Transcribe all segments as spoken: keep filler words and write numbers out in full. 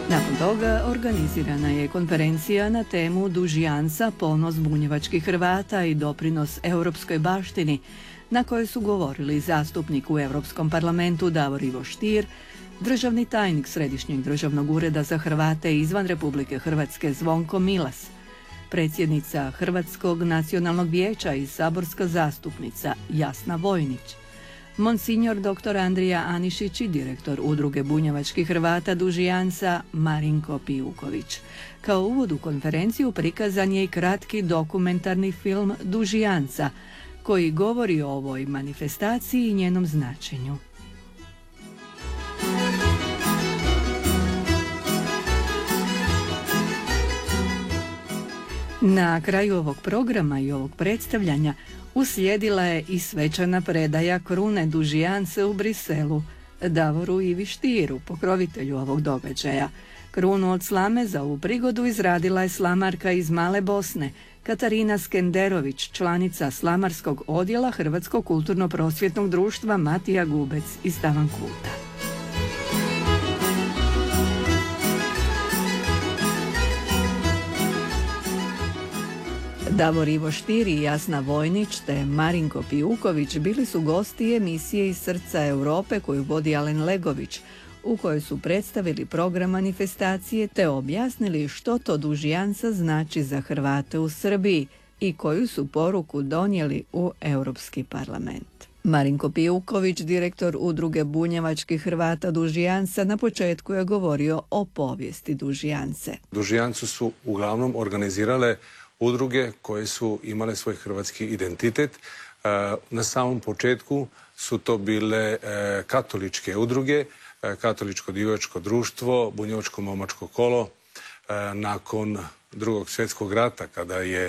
Nakon toga organizirana je konferencija na temu Dužjanca, ponos bunjevačkih Hrvata i doprinos europskoj baštini, na kojoj su govorili zastupnik u Europskom parlamentu Davor Ivo Stier, državni tajnik Središnjeg državnog ureda za Hrvate izvan Republike Hrvatske Zvonko Milas, predsjednica Hrvatskog nacionalnog vijeća i saborska zastupnica Jasna Vojnić, Monsignor doktor Andrija Anišić i direktor Udruge bunjevačkih Hrvata Dužjanca Marinko Pijuković. Kao uvod u konferenciju prikazan je i kratki dokumentarni film Dužjanca, koji govori o ovoj manifestaciji i njenom značenju. Na kraju ovog programa i ovog predstavljanja uslijedila je i svečana predaja krune Dužjance u Briselu Davoru Ivi Stieru, pokrovitelju ovog događaja. Krunu od slame za ovu prigodu izradila je slamarka iz Male Bosne, Katarina Skenderović, članica slamarskog odjela Hrvatskog kulturno-prosvjetnog društva Matija Gubec iz Tavankuta. Davor Ivo Stier i Jasna Vojnić te Marinko Pijuković bili su gosti emisije Iz srca Europe koju vodi Alen Legović, u kojoj su predstavili program manifestacije te objasnili što to Dužjanca znači za Hrvate u Srbiji i koju su poruku donijeli u Europski parlament. Marinko Pijuković, direktor Udruge bunjevačkih Hrvata Dužjanca, na početku je govorio o povijesti Dužjance. Dužjancu su uglavnom organizirale udruge koje su imale svoj hrvatski identitet. Na samom početku su to bile katoličke udruge, Katoličko divačko društvo, Bunjevačko momačko kolo. Nakon Drugog svjetskog rata, kada je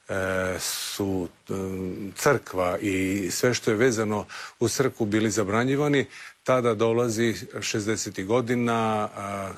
su crkva i sve što je vezano u crkvu bili zabranjivani, tada dolazi šezdesetih godina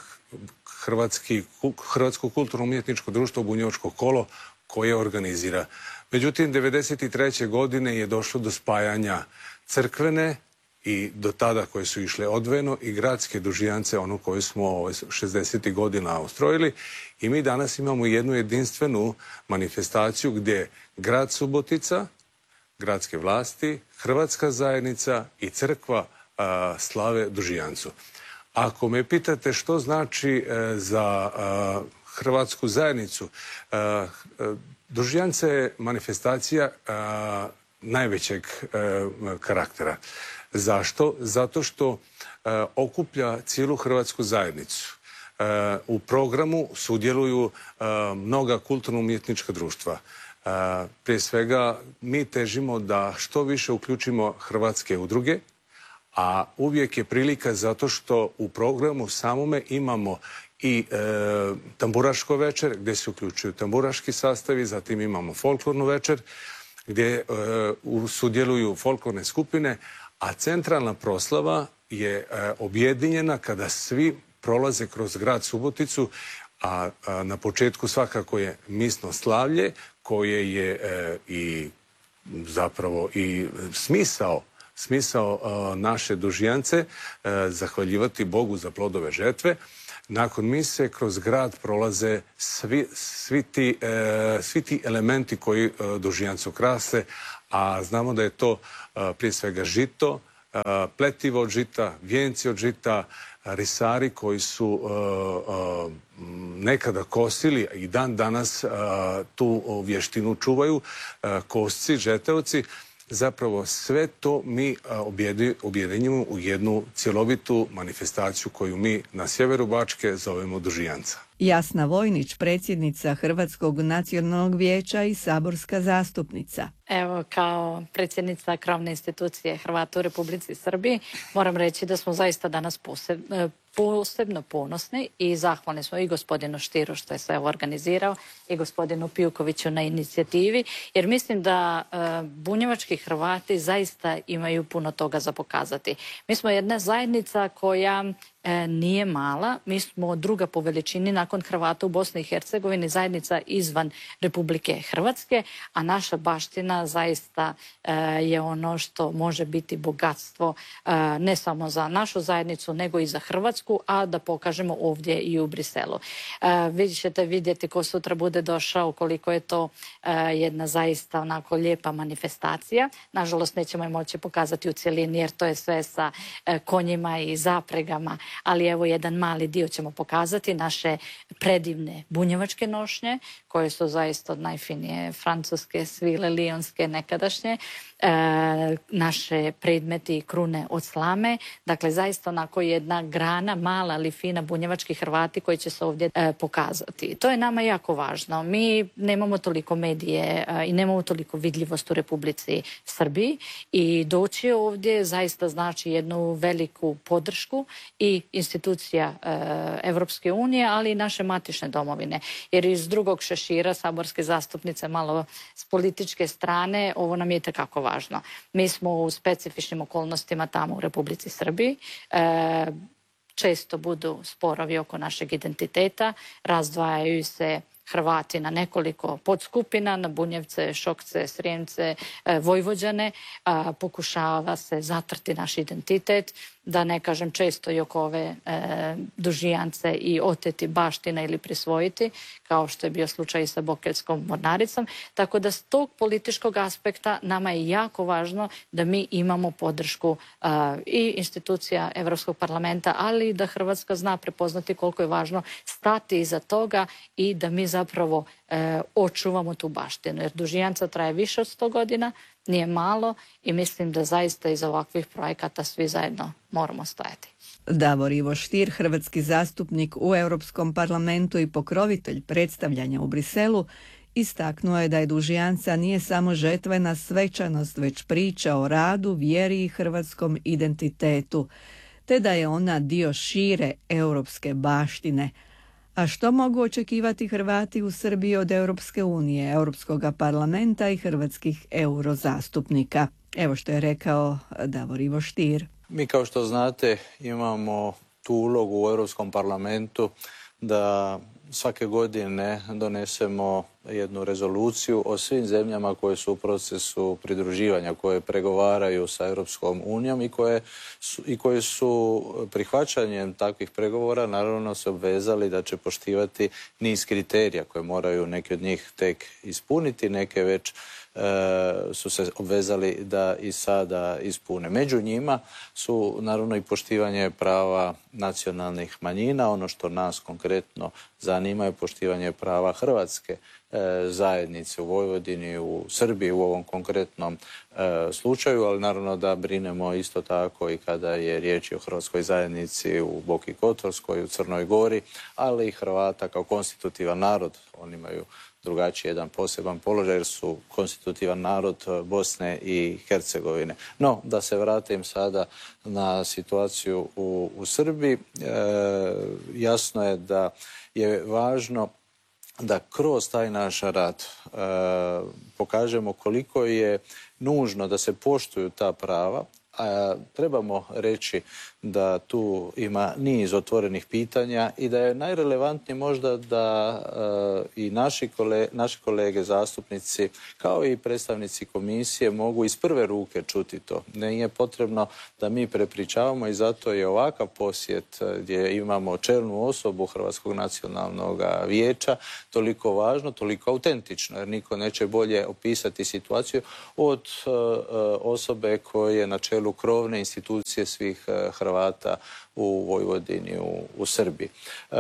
Hrvatski, Hrvatsko kulturno-umjetničko društvo Bunjevačko kolo koje organizira. Međutim, devedeset treće godine je došlo do spajanja crkvene i do tada koje su išle odvojeno i gradske Dužjance, ono koje smo šezdesetih godina ustrojili. I mi danas imamo jednu jedinstvenu manifestaciju gdje grad Subotica, gradske vlasti, Hrvatska zajednica i crkva a, slave Dužjancu. Ako me pitate što znači e, za a, Hrvatsku zajednicu, a, a, Dužjance je manifestacija a, najvećeg a, karaktera. Zašto? Zato što a, okuplja cijelu Hrvatsku zajednicu. A, u programu sudjeluju a, mnoga kulturno-umjetnička društva. A, prije svega mi težimo da što više uključimo hrvatske udruge, a uvijek je prilika zato što u programu samome imamo i e, tamburaško večer gdje se uključuju tamburaški sastavi, zatim imamo folklornu večer gdje e, sudjeluju folklorne skupine, a centralna proslava je e, objedinjena kada svi prolaze kroz grad Suboticu, a, a na početku svakako je misno slavlje koje je e, i zapravo i smisao smisao uh, naše Dužjance, uh, zahvaljivati Bogu za plodove žetve. Nakon mise kroz grad prolaze svi, svi, ti, uh, svi ti elementi koji uh, Dužjancu krase, a znamo da je to uh, prije svega žito, uh, pletivo od žita, vijenci od žita, risari koji su uh, uh, nekada kosili i dan danas uh, tu vještinu čuvaju, uh, kosci, žeteoci. Zapravo sve to mi objedinjujemo u jednu cjelovitu manifestaciju koju mi na sjeveru Bačke zovemo Dužjanca. Jasna Vojnić, predsjednica Hrvatskog nacionalnog vijeća i saborska zastupnica. Evo, kao predsjednica krovne institucije Hrvata u Republici Srbiji, moram reći da smo zaista danas posebno, posebno ponosni i zahvalni smo i gospodinu Stieru što je sve organizirao i gospodinu Pijukoviću na inicijativi, jer mislim da e, bunjevački Hrvati zaista imaju puno toga za pokazati. Mi smo jedna zajednica koja e, nije mala, mi smo druga po veličini nakon Hrvata u Bosni i Hercegovini, zajednica izvan Republike Hrvatske, a naša baština zaista e, je ono što može biti bogatstvo e, ne samo za našu zajednicu, nego i za Hrvatsku podršku, a da pokažemo ovdje i u Briselu. Vi ćete vidjeti ko sutra bude došao koliko je to jedna zaista onako lijepa manifestacija. Nažalost, nećemo je moći pokazati u cjelini jer to je sve sa konjima i zapregama, ali evo jedan mali dio ćemo pokazati, naše predivne bunjevačke nošnje koje su zaista od najfinije francuske svile, lionske, nekadašnje, e, naše predmeti i krune od slame, dakle zaista onako jedna grana, mala ali fina bunjevački Hrvati koji će se ovdje e, pokazati. To je nama jako važno. Mi nemamo toliko medije e, i nemamo toliko vidljivost u Republici Srbiji i doći ovdje zaista znači jednu veliku podršku i institucija e, Evropske unije, ali i naše matične domovine. Jer iz drugog šešira, saborske zastupnice, malo s političke strane, ovo nam je itekako važno. Mi smo u specifičnim okolnostima tamo u Republici Srbiji. E, često budu sporovi oko našeg identiteta, razdvajaju se Hrvati na nekoliko podskupina, na Bunjevce, Šokce, Srijemce, Vojvođane. Pokušava se zatrti naš identitet, da ne kažem često i oko ove e, dužijance i oteti baština ili prisvojiti, kao što je bio slučaj sa Bokeljskom mornaricom. Tako da s tog političkog aspekta nama je jako važno da mi imamo podršku e, i institucija Evropskog parlamenta, ali i da Hrvatska zna prepoznati koliko je važno stati iza toga i da mi zapravo e, očuvamo tu baštinu. Jer dužijanca traje više od sto godina, nije malo i mislim da zaista iz ovakvih projekata svi zajedno moramo stajati. Davor Ivo Stier, hrvatski zastupnik u Europskom parlamentu i pokrovitelj predstavljanja u Briselu, istaknuo je da je dužijanca nije samo žetvena svečanost, već priča o radu, vjeri i hrvatskom identitetu, te da je ona dio šire europske baštine. A što mogu očekivati Hrvati u Srbiji od Europske unije, Europskog parlamenta i hrvatskih eurozastupnika? Evo što je rekao Davor Ivo Stier. Mi, kao što znate, imamo tu ulogu u Europskom parlamentu da svake godine donesemo jednu rezoluciju o svim zemljama koje su u procesu pridruživanja, koje pregovaraju sa Europskom unijom i koje su, i koje su prihvaćanjem takvih pregovora naravno se obvezali da će poštivati niz kriterija koje moraju neki od njih tek ispuniti, neke već su se obvezali da i sada ispune. Među njima su naravno i poštivanje prava nacionalnih manjina. Ono što nas konkretno zanima je poštivanje prava hrvatske zajednice u Vojvodini, u Srbiji u ovom konkretnom slučaju, ali naravno da brinemo isto tako i kada je riječ o hrvatskoj zajednici u Boki Kotorskoj, u Crnoj Gori, ali i Hrvata kao konstitutivan narod. Oni imaju drugačiji jedan poseban položaj jer su konstitutivan narod Bosne i Hercegovine. No, da se vratim sada na situaciju u, u Srbiji, e, jasno je da je važno da kroz taj naš rad e, pokažemo koliko je nužno da se poštuju ta prava. A trebamo reći da tu ima niz otvorenih pitanja i da je najrelevantnije možda da e, i naši, kole, naši kolege zastupnici kao i predstavnici komisije mogu iz prve ruke čuti to. Nije potrebno da mi prepričavamo i zato je ovakav posjet gdje imamo čelnu osobu Hrvatskog nacionalnog vijeća toliko važno, toliko autentično, jer niko neće bolje opisati situaciju od e, osobe koje je na čelu krovne institucije svih Hrvata u Vojvodini, u, u Srbiji. E,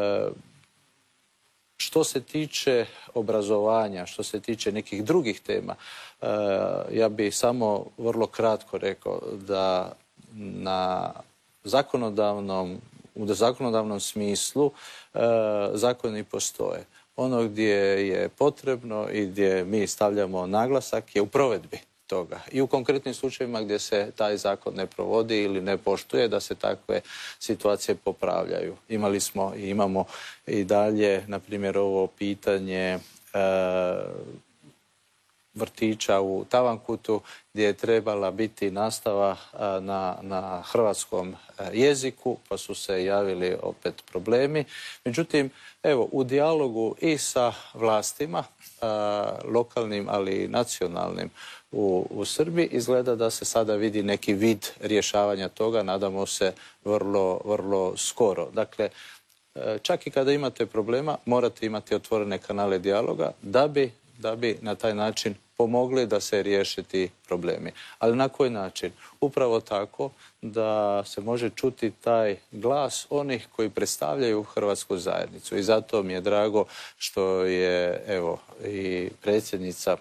što se tiče obrazovanja, što se tiče nekih drugih tema, e, ja bih samo vrlo kratko rekao da na zakonodavnom, u zakonodavnom smislu e, zakoni postoje. Ono gdje je potrebno i gdje mi stavljamo naglasak je u provedbi toga. I u konkretnim slučajevima gdje se taj zakon ne provodi ili ne poštuje, da se takve situacije popravljaju. Imali smo i imamo i dalje, na primjer, ovo pitanje e, vrtića u Tavankutu gdje je trebala biti nastava na, na hrvatskom jeziku, pa su se javili opet problemi. Međutim, evo, u dijalogu i sa vlastima, lokalnim, ali i nacionalnim u, u Srbiji. Izgleda da se sada vidi neki vid rješavanja toga, nadamo se vrlo, vrlo skoro. Dakle, čak i kada imate problema, morate imati otvorene kanale dijaloga da bi, da bi na taj način pomogli da se riješe ti problemi. Ali na koji način? Upravo tako da se može čuti taj glas onih koji predstavljaju hrvatsku zajednicu. I zato mi je drago što je, evo, i predsjednica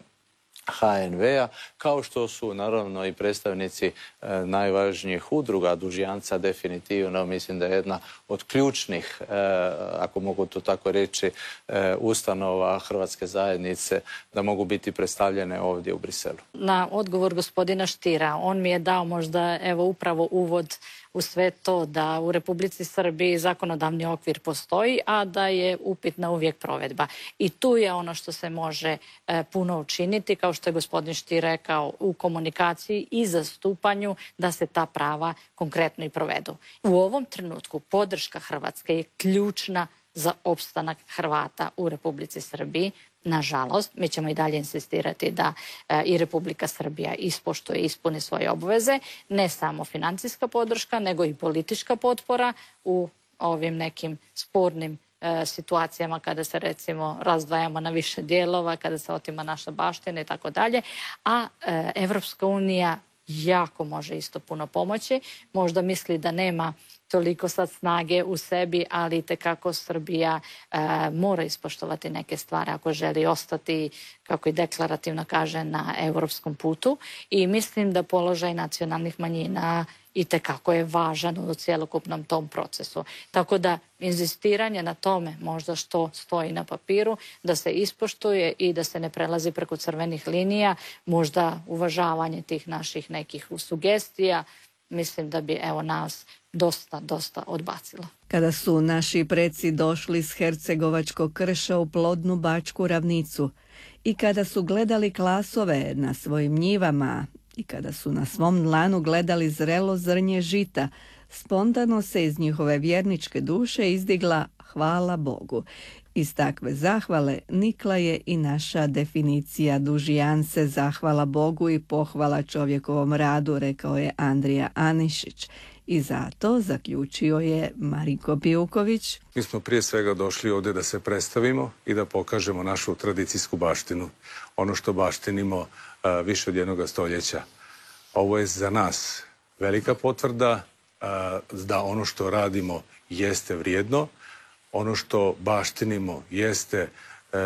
ha en ve-a, kao što su naravno i predstavnici e, najvažnijih udruga. Dužjanca definitivno mislim da je jedna od ključnih, e, ako mogu to tako reći, e, ustanova hrvatske zajednice, da mogu biti predstavljene ovdje u Briselu. Na odgovor gospodina Štira, on mi je dao možda evo upravo uvod u sve to da u Republici Srbiji zakonodavni okvir postoji, a da je upitna uvijek provedba. I tu je ono što se može e, puno učiniti, kao što je gospodin Štir rekao, u komunikaciji i zastupanju da se ta prava konkretno i provedu. U ovom trenutku podrška Hrvatske je ključna za opstanak Hrvata u Republici Srbiji. Nažalost, mi ćemo i dalje insistirati da e, i Republika Srbija ispoštuje i ispuni svoje obveze, ne samo financijska podrška, nego i politička potpora u ovim nekim spornim e, situacijama kada se recimo razdvajamo na više dijelova, kada se otima naša baština i tako dalje, a e, Evropska unija jako može isto puno pomoći. Možda misli da nema toliko sad snage u sebi, ali itekako Srbija e, mora ispoštovati neke stvari ako želi ostati, kako i deklarativno kaže, na europskom putu. I mislim da položaj nacionalnih manjina itekako je važan u cjelokupnom tom procesu. Tako da inzistiranje na tome, možda što stoji na papiru, da se ispoštuje i da se ne prelazi preko crvenih linija, možda uvažavanje tih naših nekih sugestija, mislim da bi evo nas dosta, dosta odbacilo. Kada su naši preci došli s Hercegovačkog krša u plodnu Bačku ravnicu i kada su gledali klasove na svojim njivama i kada su na svom dlanu gledali zrelo zrnje žita, spontano se iz njihove vjerničke duše izdigla hvala Bogu. Iz takve zahvale nikla je i naša definicija dužijance, zahvala Bogu i pohvala čovjekovom radu, rekao je Andrija Anišić. I zato, zaključio je Marinko Pijuković, mi smo prije svega došli ovdje da se predstavimo i da pokažemo našu tradicijsku baštinu, ono što baštinimo a, više od jednog stoljeća. Ovo je za nas velika potvrda a, da ono što radimo jeste vrijedno, ono što baštinimo jeste e,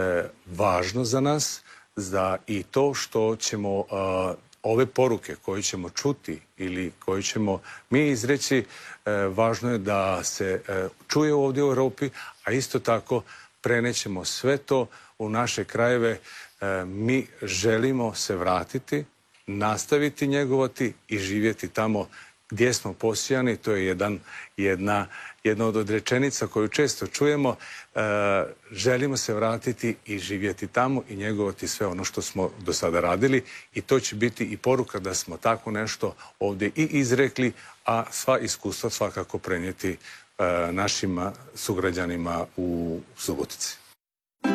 važno za nas, da i to što ćemo a, ove poruke koje ćemo čuti ili koje ćemo mi izreći, e, važno je da se e, čuje ovdje u Europi, a isto tako prenećemo sve to u naše krajeve. E, mi želimo se vratiti, nastaviti njegovati i živjeti tamo gdje smo posijani. To je jedan, jedna, jedna od rečenica koju često čujemo. E, želimo se vratiti i živjeti tamo i njegovati sve ono što smo do sada radili, i to će biti i poruka da smo tako nešto ovdje i izrekli, a sva iskustva svakako prenijeti e, našim sugrađanima u Subotici.